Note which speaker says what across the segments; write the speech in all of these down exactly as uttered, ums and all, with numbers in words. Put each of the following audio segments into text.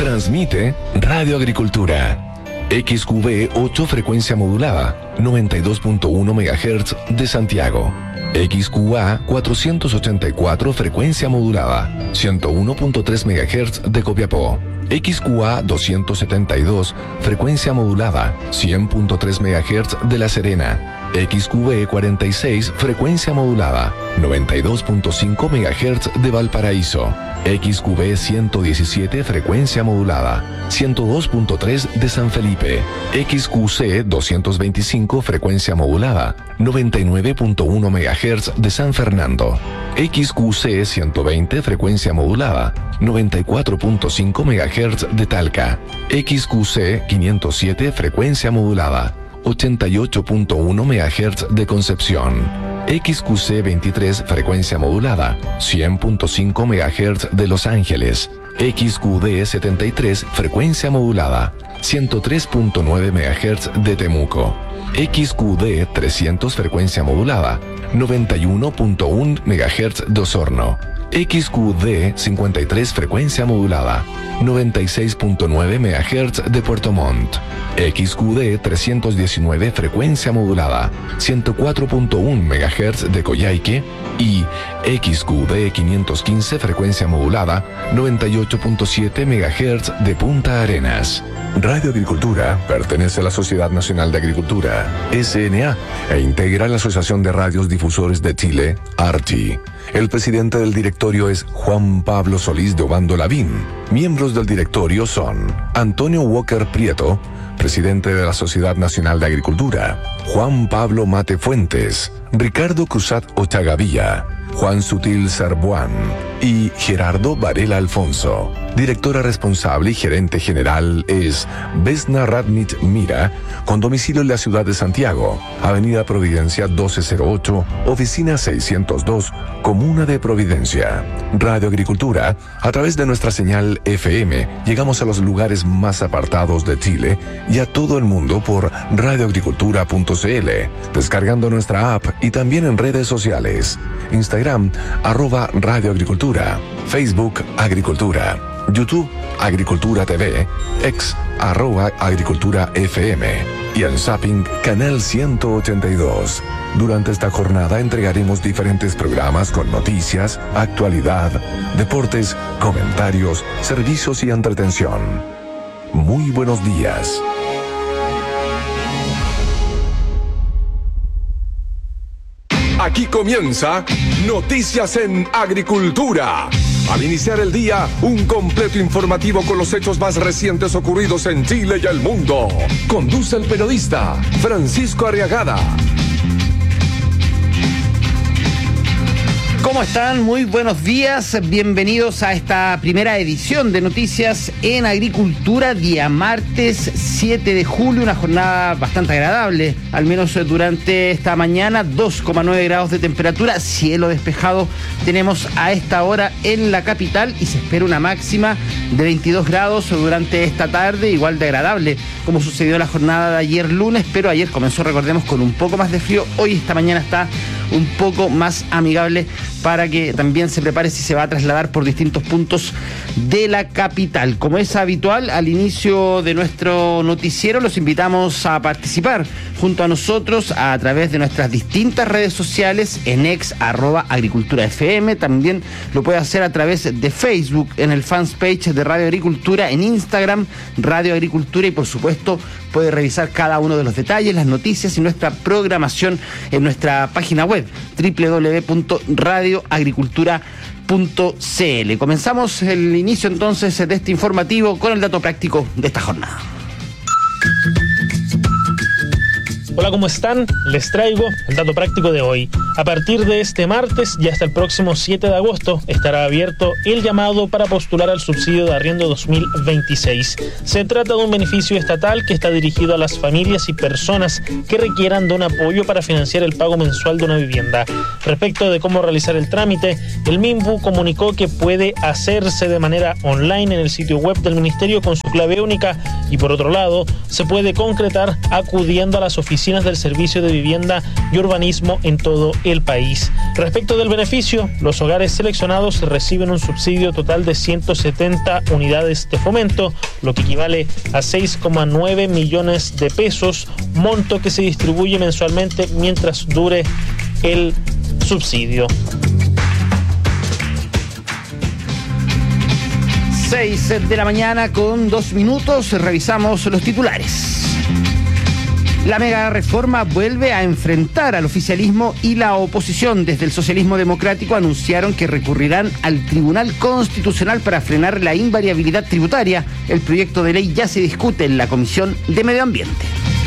Speaker 1: Transmite Radio Agricultura. X Q V ocho frecuencia modulada, noventa y dos punto uno megahertz de Santiago. X Q A cuatrocientos ochenta y cuatro frecuencia modulada, ciento uno punto tres megahertz de Copiapó. X Q A doscientos setenta y dos frecuencia modulada, cien punto tres megahertz de La Serena. X Q V cuarenta y seis frecuencia modulada, noventa y dos punto cinco megahertz de Valparaíso. X Q V ciento diecisiete frecuencia modulada, ciento dos punto tres de San Felipe. X Q C doscientos veinticinco frecuencia modulada, noventa y nueve punto uno megahertz de San Fernando. X Q C ciento veinte frecuencia modulada, noventa y cuatro punto cinco megahertz de Talca. X Q C quinientos siete frecuencia modulada, ochenta y ocho punto uno megahertz de Concepción. X Q C veintitrés frecuencia modulada, cien punto cinco megahertz de Los Ángeles. X Q D setenta y tres frecuencia modulada, ciento tres punto nueve megahertz de Temuco. X Q D trescientos frecuencia modulada, noventa y uno punto uno megahertz de Osorno. X Q D cincuenta y tres frecuencia modulada, noventa y seis punto nueve megahertz de Puerto Montt. X Q D trescientos diecinueve frecuencia modulada, ciento cuatro punto uno megahertz de Coyhaique. Y X Q D quinientos quince frecuencia modulada, noventa y ocho punto siete megahertz de Punta Arenas. Radio Agricultura pertenece a la Sociedad Nacional de Agricultura, S N A, e integra la Asociación de Radios Difusores de Chile, ARCHI. El presidente del directorio es Juan Pablo Solís de Obando Lavín. Miembros del directorio son Antonio Walker Prieto, presidente de la Sociedad Nacional de Agricultura; Juan Pablo Mate Fuentes; Ricardo Cruzat Ochagavía; Juan Sutil Sarbuán y Gerardo Varela Alfonso. Directora responsable y gerente general es Vesna Radnich Mira, con domicilio en la ciudad de Santiago, Avenida Providencia doce cero ocho, Oficina seiscientos dos, Comuna de Providencia. Radio Agricultura, a través de nuestra señal F M, llegamos a los lugares más apartados de Chile y a todo el mundo por radioagricultura punto c l, descargando nuestra app y también en redes sociales. Instagram, arroba Radio Agricultura; Facebook, Agricultura; YouTube, Agricultura T V; X, arroba Agricultura F M; y en Zapping, Canal ciento ochenta y dos. Durante esta jornada entregaremos diferentes programas con noticias, actualidad, deportes, comentarios, servicios y entretención. Muy buenos días.
Speaker 2: Aquí comienza Noticias en Agricultura. Al iniciar el día, un completo informativo con los hechos más recientes ocurridos en Chile y el mundo. Conduce el periodista Francisco Arriagada.
Speaker 3: ¿Cómo están? Muy buenos días. Bienvenidos a esta primera edición de Noticias en Agricultura, día martes siete de julio, una jornada bastante agradable, al menos durante esta mañana, dos coma nueve grados de temperatura, cielo despejado tenemos a esta hora en la capital y se espera una máxima de veintidós grados durante esta tarde, igual de agradable como sucedió la jornada de ayer lunes, pero ayer comenzó, recordemos, con un poco más de frío. Hoy esta mañana está un poco más amigable para que también se prepare si se va a trasladar por distintos puntos de la capital. Como es habitual, al inicio de nuestro noticiero los invitamos a participar junto a nosotros a través de nuestras distintas redes sociales, en ex, arroba Agricultura F M. También lo puede hacer a través de Facebook, en el fanpage de Radio Agricultura, en Instagram, Radio Agricultura, y por supuesto puede revisar cada uno de los detalles, las noticias y nuestra programación en nuestra página web, doble u doble u doble u punto radio agricultura punto c l. Comenzamos el inicio entonces de este informativo con el dato práctico de esta jornada.
Speaker 4: Hola, ¿cómo están? Les traigo el dato práctico de hoy. A partir de este martes y hasta el próximo siete de agosto estará abierto el llamado para postular al subsidio de arriendo dos mil veintiséis. Se trata de un beneficio estatal que está dirigido a las familias y personas que requieran de un apoyo para financiar el pago mensual de una vivienda. Respecto de cómo realizar el trámite, el MINBU comunicó que puede hacerse de manera online en el sitio web del Ministerio con su clave única y por otro lado se puede concretar acudiendo a las oficinas del Servicio de Vivienda y Urbanismo en todo el país. Respecto del beneficio, los hogares seleccionados reciben un subsidio total de ciento setenta unidades de fomento, lo que equivale a seis coma nueve millones de pesos, monto que se distribuye mensualmente mientras dure el subsidio.
Speaker 3: seis de la mañana con dos minutos, revisamos los titulares. La mega reforma vuelve a enfrentar al oficialismo y la oposición. Desde el socialismo democrático anunciaron que recurrirán al Tribunal Constitucional para frenar la invariabilidad tributaria. El proyecto de ley ya se discute en la Comisión de Medio Ambiente.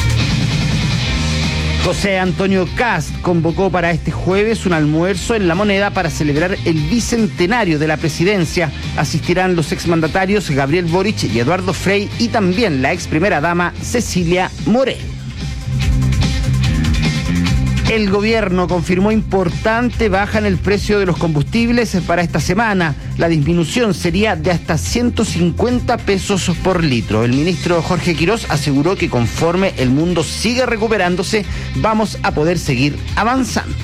Speaker 3: José Antonio Kast convocó para este jueves un almuerzo en La Moneda para celebrar el bicentenario de la presidencia. Asistirán los exmandatarios Gabriel Boric y Eduardo Frei y también la ex primera dama Cecilia Morel. El gobierno confirmó importante baja en el precio de los combustibles para esta semana. La disminución sería de hasta ciento cincuenta pesos por litro. El ministro Jorge Quirós aseguró que conforme el mundo sigue recuperándose, vamos a poder seguir avanzando.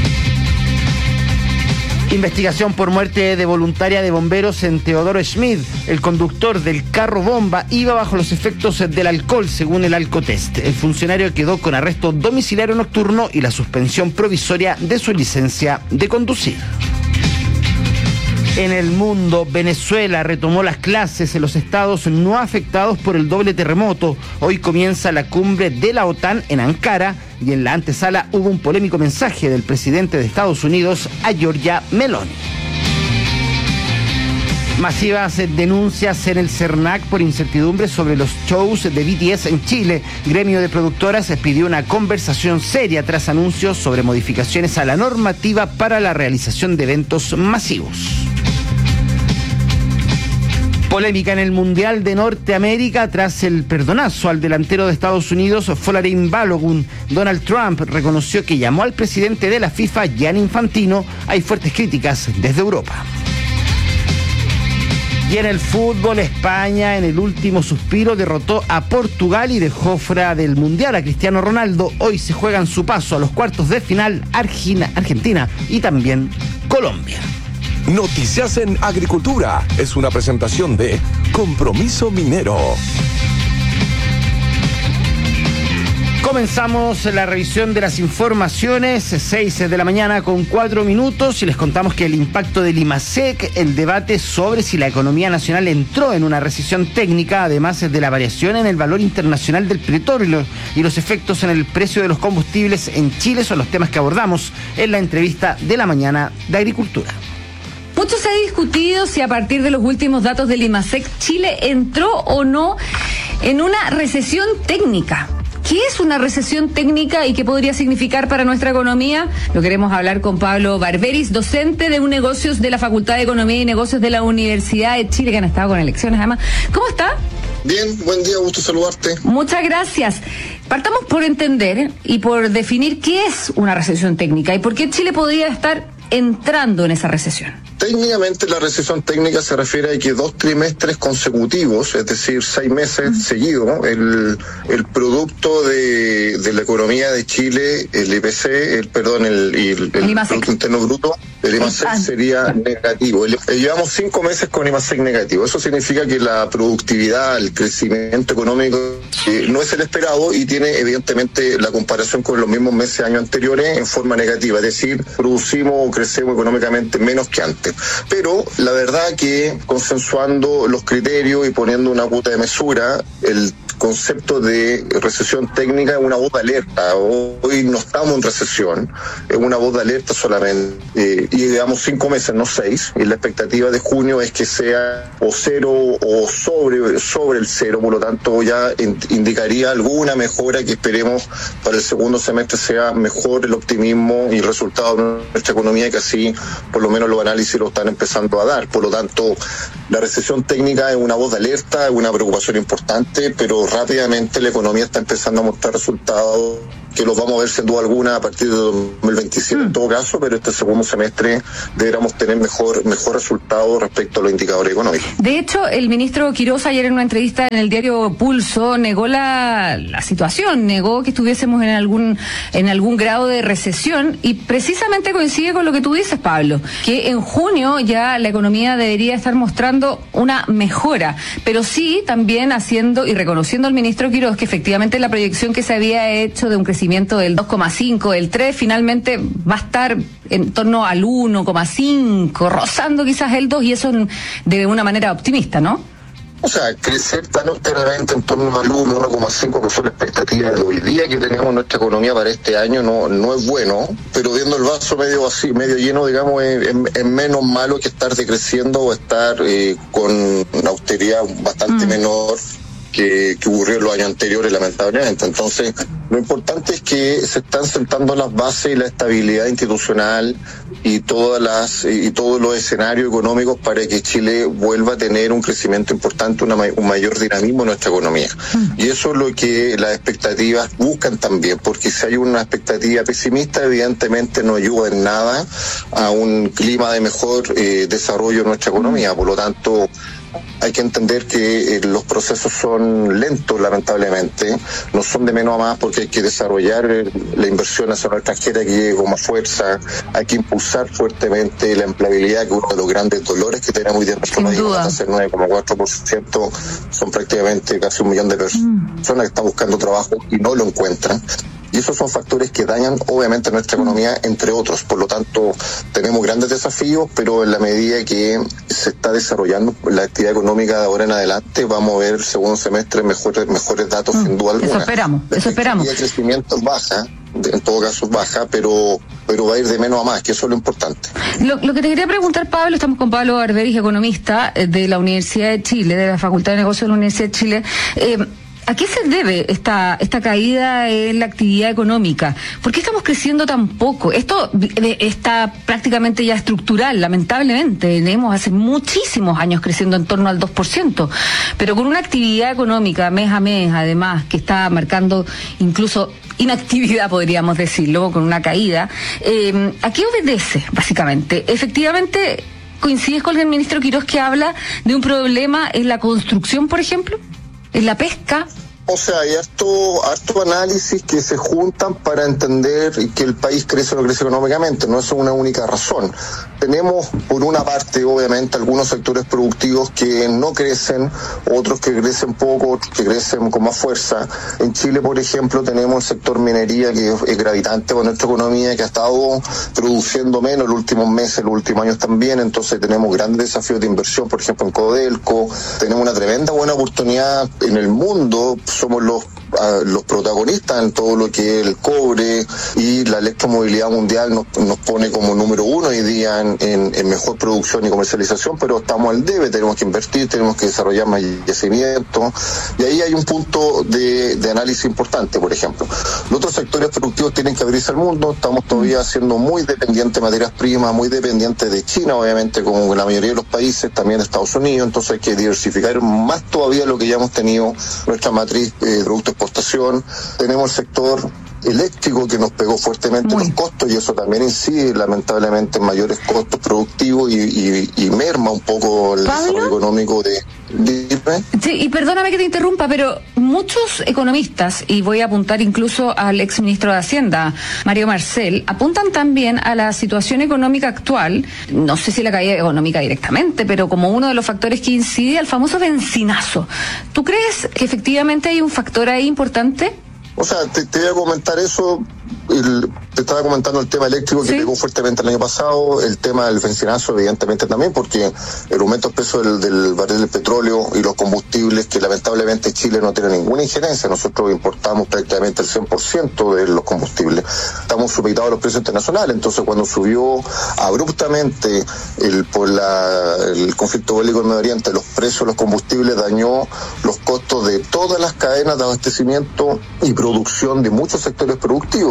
Speaker 3: Investigación por muerte de voluntaria de bomberos en Teodoro Schmidt. El conductor del carro bomba iba bajo los efectos del alcohol, según el Alcotest. El funcionario quedó con arresto domiciliario nocturno y la suspensión provisoria de su licencia de conducir. En el mundo, Venezuela retomó las clases en los estados no afectados por el doble terremoto. Hoy comienza la cumbre de la OTAN en Ankara y en la antesala hubo un polémico mensaje del presidente de Estados Unidos a Giorgia Meloni. Masivas denuncias en el CERNAC por incertidumbre sobre los shows de B T S en Chile. Gremio de productoras pidió una conversación seria tras anuncios sobre modificaciones a la normativa para la realización de eventos masivos. Polémica en el Mundial de Norteamérica tras el perdonazo al delantero de Estados Unidos, Folarin Balogun. Donald Trump reconoció que llamó al presidente de la FIFA, Gianni Infantino. Hay fuertes críticas desde Europa. Y en el fútbol, España, en el último suspiro, derrotó a Portugal y dejó fuera del Mundial a Cristiano Ronaldo. Hoy se juegan su paso a los cuartos de final Argina, Argentina y también Colombia.
Speaker 2: Noticias en Agricultura es una presentación de Compromiso Minero.
Speaker 3: Comenzamos la revisión de las informaciones, seis de la mañana con cuatro minutos, y les contamos que el impacto del IMASEC, el debate sobre si la economía nacional entró en una recesión técnica, además de la variación en el valor internacional del petróleo y los efectos en el precio de los combustibles en Chile, son los temas que abordamos en la entrevista de la mañana de Agricultura.
Speaker 5: Mucho se ha discutido si a partir de los últimos datos del IMASEC, Chile entró o no en una recesión técnica. ¿Qué es una recesión técnica y qué podría significar para nuestra economía? Lo queremos hablar con Pablo Barberis, docente de negocios de la Facultad de Economía y Negocios de la Universidad de Chile, que han estado con elecciones además. ¿Cómo está?
Speaker 6: Bien, buen día, gusto saludarte.
Speaker 5: Muchas gracias. Partamos por entender y por definir qué es una recesión técnica y por qué Chile podría estar entrando en esa recesión.
Speaker 6: Técnicamente la recesión técnica se refiere a que dos trimestres consecutivos, es decir, seis meses uh-huh. seguidos, el, el producto de, de la economía de Chile, el I P C, el perdón, el, el, el, el Producto Interno Bruto, el IMASEC ah. sería negativo. El, llevamos cinco meses con IMASEC negativo. Eso significa que la productividad, el crecimiento económico eh, no es el esperado y tiene evidentemente la comparación con los mismos meses años anteriores en forma negativa, es decir, producimos o crecemos económicamente menos que antes. Pero la verdad que consensuando los criterios y poniendo una cuota de mesura, el concepto de recesión técnica es una voz de alerta. Hoy no estamos en recesión, es una voz de alerta solamente. Eh, y llevamos cinco meses, no seis, y la expectativa de junio es que sea o cero o sobre, sobre el cero, por lo tanto ya in, indicaría alguna mejora que esperemos para el segundo semestre sea mejor el optimismo y el resultado de nuestra economía, que así por lo menos los análisis lo están empezando a dar. Por lo tanto, la recesión técnica es una voz de alerta, es una preocupación importante, pero rápidamente la economía está empezando a mostrar resultados que los vamos a ver sin duda alguna a partir de dos mil veintisiete mm. en todo caso, pero este segundo semestre deberíamos tener mejor mejor resultado respecto a los indicadores económicos.
Speaker 5: De hecho, el ministro Quirós ayer en una entrevista en el diario Pulso negó la, la situación, negó que estuviésemos en algún en algún grado de recesión, y precisamente coincide con lo que tú dices, Pablo, que en junio ya la economía debería estar mostrando una mejora, pero sí también haciendo y reconociendo al ministro Quirós que efectivamente la proyección que se había hecho de un crecimiento del dos coma cinco, del tres, finalmente va a estar en torno al uno coma cinco, rozando quizás el dos, y eso de una manera optimista, ¿no?
Speaker 6: O sea, crecer tan austeramente en torno al uno, uno coma cinco, que son las expectativas de hoy día que tenemos nuestra economía para este año, no no es bueno, pero viendo el vaso medio vacío, medio lleno, digamos, es, es, es menos malo que estar decreciendo o estar eh, con una austeridad bastante mm. menor que, que ocurrió en los años anteriores, lamentablemente. Entonces, lo importante es que se están sentando las bases y la estabilidad institucional y todas las y todos los escenarios económicos para que Chile vuelva a tener un crecimiento importante, una, un mayor dinamismo en nuestra economía. Mm. Y eso es lo que las expectativas buscan también, porque si hay una expectativa pesimista, evidentemente no ayuda en nada a un clima de mejor eh, desarrollo en nuestra economía. Por lo tanto, hay que entender que eh, los procesos son lentos, lamentablemente, no son de menos a más, porque hay que desarrollar eh, la inversión nacional extranjera que llegue con más fuerza, hay que impulsar fuertemente la empleabilidad, que es uno de los grandes dolores que tenemos hoy día en nuestro país. Va a ser nueve coma cuatro por ciento, son prácticamente casi un millón de personas mm. que están buscando trabajo y no lo encuentran. Y esos son factores que dañan obviamente nuestra economía, entre otros. Por lo tanto, tenemos grandes desafíos, pero en la medida que se está desarrollando la actividad económica de ahora en adelante, vamos a ver el segundo semestre mejores mejores datos, mm, sin duda alguna.
Speaker 5: Eso esperamos,
Speaker 6: la
Speaker 5: eso esperamos.
Speaker 6: El crecimiento es baja, en todo caso es baja, pero pero va a ir de menos a más, que eso es lo importante.
Speaker 5: Lo, lo que te quería preguntar, Pablo, estamos con Pablo Barberis, economista de la Universidad de Chile, de la Facultad de Negocios de la Universidad de Chile. Eh, ¿A qué se debe esta esta caída en la actividad económica? ¿Por qué estamos creciendo tan poco? Esto está prácticamente ya estructural, lamentablemente. Tenemos hace muchísimos años creciendo en torno al dos por ciento, pero con una actividad económica mes a mes, además, que está marcando incluso inactividad, podríamos decirlo, con una caída. Eh, ¿A qué obedece, básicamente? Efectivamente, ¿coincides con el ministro Quirós que habla de un problema en la construcción, por ejemplo? ¿En la pesca?
Speaker 6: O sea, hay harto, harto análisis que se juntan para entender que el país crece o no crece económicamente, no es una única razón. Tenemos, por una parte, obviamente, algunos sectores productivos que no crecen, otros que crecen poco, otros que crecen con más fuerza. En Chile, por ejemplo, tenemos el sector minería, que es gravitante con nuestra economía, que ha estado produciendo menos los últimos meses, los últimos años también, entonces tenemos grandes desafíos de inversión, por ejemplo, en Codelco. Tenemos una tremenda buena oportunidad en el mundo, somos los uh, los protagonistas en todo lo que es el cobre, y la electromovilidad mundial nos, nos pone como número uno hoy día en, en, en mejor producción y comercialización, pero estamos al debe, tenemos que invertir, tenemos que desarrollar más yacimientos, y ahí hay un punto de, de análisis importante. Por ejemplo, los otros sectores productivos tienen que abrirse al mundo, estamos todavía siendo muy dependientes de materias primas, muy dependientes de China, obviamente, como la mayoría de los países, también de Estados Unidos, entonces hay que diversificar más todavía lo que ya hemos tenido, nuestra matriz eh, de producto de exportación. Tenemos el sector eléctrico que nos pegó fuertemente Muy. los costos, y eso también incide lamentablemente en mayores costos productivos y, y, y merma un poco el ¿Pablo? desarrollo económico de... Dime.
Speaker 5: Sí, y perdóname que te interrumpa, pero muchos economistas, y voy a apuntar incluso al exministro de Hacienda, Mario Marcel, apuntan también a la situación económica actual, no sé si la caída económica directamente, pero como uno de los factores que incide al famoso bencinazo. ¿Tú crees que efectivamente hay un factor ahí importante?
Speaker 6: O sea, te, te voy a comentar eso. El, te estaba comentando el tema eléctrico que ¿Sí? pegó fuertemente el año pasado, el tema del bencinazo evidentemente también, porque el aumento del precio del, del barril del petróleo y los combustibles, que lamentablemente Chile no tiene ninguna injerencia, nosotros importamos prácticamente el cien por ciento de los combustibles, estamos supeditados a los precios internacionales, entonces cuando subió abruptamente el, por la, el conflicto bélico en Medio Oriente, los precios de los combustibles dañó los costos de todas las cadenas de abastecimiento y producción de muchos sectores productivos.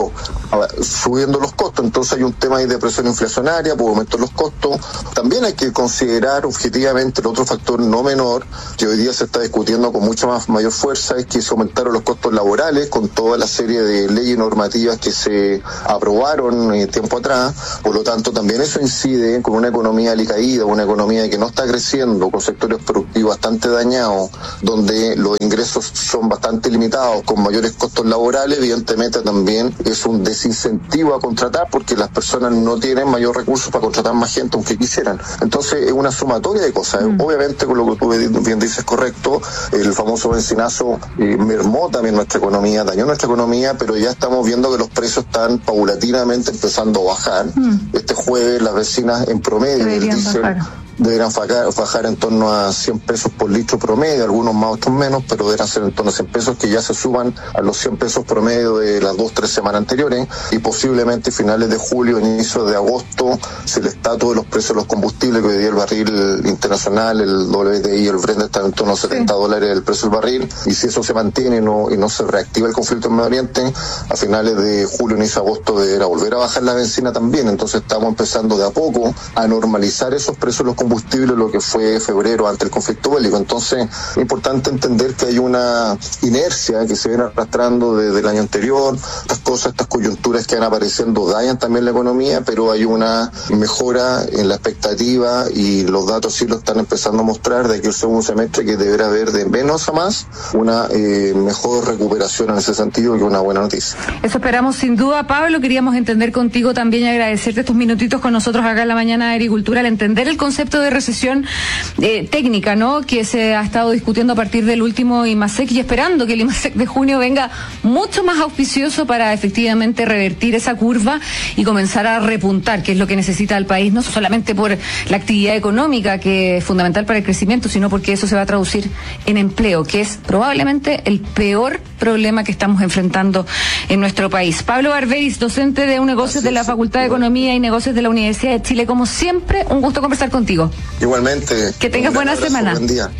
Speaker 6: ido subiendo los costos, entonces hay un tema ahí de presión inflacionaria por aumento de los costos. También hay que considerar objetivamente el otro factor no menor que hoy día se está discutiendo con mucha más mayor fuerza, es que se aumentaron los costos laborales con toda la serie de leyes y normativas que se aprobaron eh, tiempo atrás. Por lo tanto, también eso incide con una economía alicaída, una economía que no está creciendo, con sectores productivos bastante dañados, donde los ingresos son bastante limitados, con mayores costos laborales. Evidentemente también es un desincentivo a contratar porque las personas no tienen mayor recursos para contratar más gente aunque quisieran. Entonces es una sumatoria de cosas. Mm. Obviamente, con lo que tú bien dices correcto, el famoso bencinazo eh, mermó también nuestra economía, dañó nuestra economía, pero ya estamos viendo que los precios están paulatinamente empezando a bajar. Mm. Este jueves las bencinas en promedio del diésel deberán bajar, bajar en torno a cien pesos por litro promedio, algunos más, otros menos, pero deberán ser en torno a cien pesos que ya se suban a los cien pesos promedio de las dos, tres semanas anteriores, y posiblemente finales de julio, inicio de agosto, si el estatus de los precios de los combustibles, que hoy día el barril internacional, el W T I y el Brent están en torno a setenta sí. dólares el precio del barril, y si eso se mantiene y no, y no se reactiva el conflicto en Medio Oriente, a finales de julio, inicio de agosto deberá volver a bajar la bencina también. Entonces estamos empezando de a poco a normalizar esos precios de los combustibles combustible lo que fue febrero ante el conflicto bélico. Entonces es importante entender que hay una inercia que se viene arrastrando desde el año anterior. Estas cosas, estas coyunturas que van apareciendo dañan también la economía, pero hay una mejora en la expectativa y los datos sí lo están empezando a mostrar de que el segundo semestre que deberá haber de menos a más una eh, mejor recuperación en ese sentido, y una buena noticia.
Speaker 5: Eso esperamos sin duda, Pablo. Queríamos entender contigo también y agradecerte estos minutitos con nosotros acá en la mañana de Agricultura, al entender el concepto de recesión eh, técnica, ¿no?, que se ha estado discutiendo a partir del último IMASEC, y esperando que el IMASEC de junio venga mucho más auspicioso para efectivamente revertir esa curva y comenzar a repuntar, que es lo que necesita el país, no solamente por la actividad económica, que es fundamental para el crecimiento, sino porque eso se va a traducir en empleo, que es probablemente el peor problema que estamos enfrentando en nuestro país. Pablo Barberis, docente de un negocio de la Facultad de Economía y Negocios de la Universidad de Chile, como siempre, un gusto conversar contigo.
Speaker 6: Igualmente.
Speaker 5: Que tengas buena
Speaker 6: abrazo,
Speaker 5: semana.
Speaker 6: Buen día.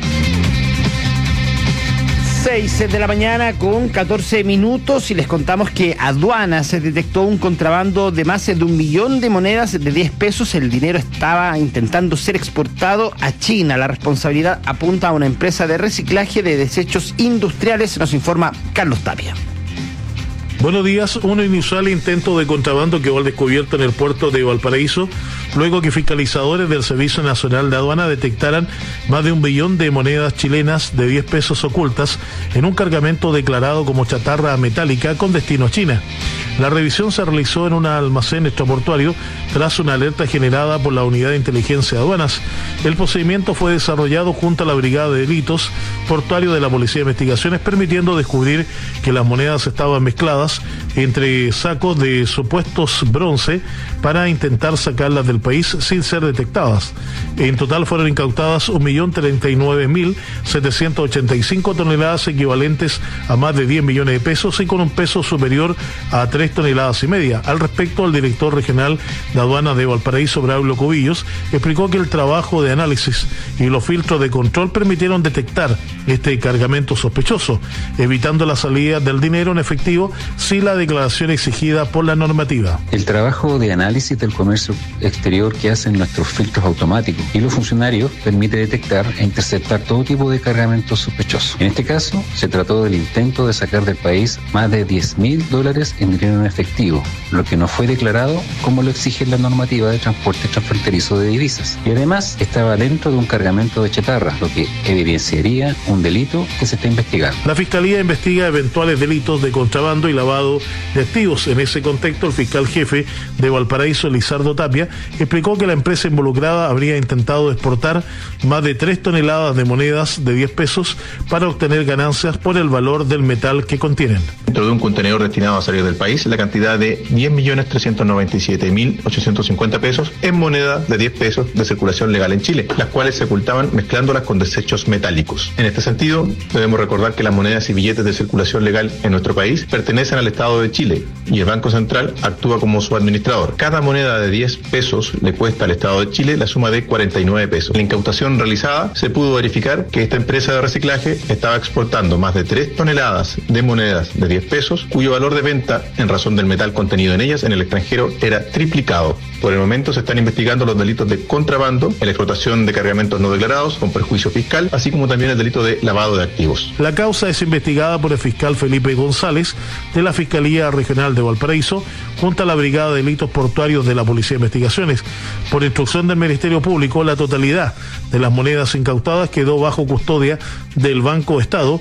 Speaker 3: seis de la mañana con catorce minutos, y les contamos que aduana se detectó un contrabando de más de un millón de monedas de diez pesos. El dinero estaba intentando ser exportado a China. La responsabilidad apunta a una empresa de reciclaje de desechos industriales, nos informa Carlos Tapia.
Speaker 7: Buenos días. Un inusual intento de contrabando quedó al descubierto en el puerto de Valparaíso, luego que fiscalizadores del Servicio Nacional de Aduana detectaran más de un billón de monedas chilenas de diez pesos ocultas en un cargamento declarado como chatarra metálica con destino a China. La revisión se realizó en un almacén extraportuario tras una alerta generada por la Unidad de Inteligencia de Aduanas. El procedimiento fue desarrollado junto a la Brigada de Delitos Portuarios de la Policía de Investigaciones, permitiendo descubrir que las monedas estaban mezcladas entre sacos de supuestos bronce para intentar sacarlas del país sin ser detectadas. En total fueron incautadas un millón treinta y nueve mil setecientos ochenta y cinco toneladas, equivalentes a más de diez millones de pesos, y con un peso superior a tres toneladas y media. Al respecto, el director regional de aduanas de Valparaíso, Braulio Cubillos, explicó que el trabajo de análisis y los filtros de control permitieron detectar este cargamento sospechoso, evitando la salida del dinero en efectivo sin la declaración exigida por la normativa.
Speaker 8: El trabajo de análisis del comercio exterior que hacen nuestros filtros automáticos y los funcionarios permite detectar e interceptar todo tipo de cargamentos sospechosos. En este caso, se trató del intento de sacar del país más de diez mil dólares en dinero en efectivo, lo que no fue declarado como lo exige la normativa de transporte transfronterizo de divisas. Y además, estaba dentro de un cargamento de chatarra, lo que evidenciaría un delito que se está investigando.
Speaker 7: La Fiscalía investiga eventuales delitos de contrabando y lavado de activos. En ese contexto, el fiscal jefe de Valparaíso, Lizardo Tapia, explicó que la empresa involucrada habría intentado exportar más de tres toneladas de monedas de diez pesos para obtener ganancias por el valor del metal que contienen.
Speaker 9: Dentro de un contenedor destinado a salir del país, la cantidad de diez millones trescientos noventa y siete mil ochocientos cincuenta pesos en moneda de diez pesos de circulación legal en Chile, las cuales se ocultaban mezclándolas con desechos metálicos. En este sentido, debemos recordar que las monedas y billetes de circulación legal en nuestro país pertenecen al Estado de Chile y el Banco Central actúa como su administrador. Cada moneda de diez pesos le cuesta al Estado de Chile la suma de cuarenta y nueve pesos. En la incautación realizada se pudo verificar que esta empresa de reciclaje estaba exportando más de tres toneladas de monedas de diez pesos, cuyo valor de venta en razón del metal contenido en ellas en el extranjero era triplicado. Por el momento se están investigando los delitos de contrabando, la explotación de cargamentos no declarados con perjuicio fiscal, así como también el delito de lavado de activos.
Speaker 7: La causa es investigada por el fiscal Felipe González de la Fiscalía Regional de Valparaíso junto a la Brigada de Delitos Portuarios de la Policía de Investigaciones. Por instrucción del Ministerio Público, la totalidad de las monedas incautadas quedó bajo custodia del Banco Estado